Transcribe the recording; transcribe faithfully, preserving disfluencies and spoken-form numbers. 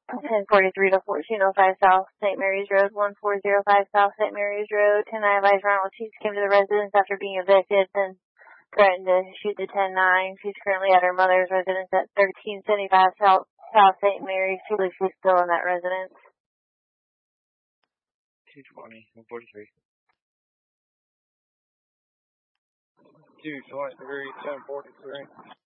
ten forty-three to fourteen oh five South Saint Mary's Road, one four zero five South Saint Mary's Road. ten nine advised Ronald Cheeks came to the residence after being evicted and threatened to shoot the ten nine. She's currently at her mother's residence at thirteen seventy-five South, South Saint Mary's. She believes she's still in that residence. two twenty, one forty-three. two twenty-three, ten forty-three.